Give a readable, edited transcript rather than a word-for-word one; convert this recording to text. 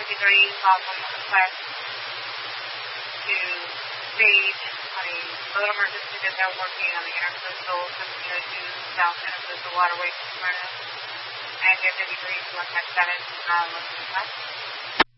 degrees off on the west to stage on a load emergency that they're working on the intercoastal 1702 South Intercoastal Waterway to Smyrna, and get the degrees 157 west.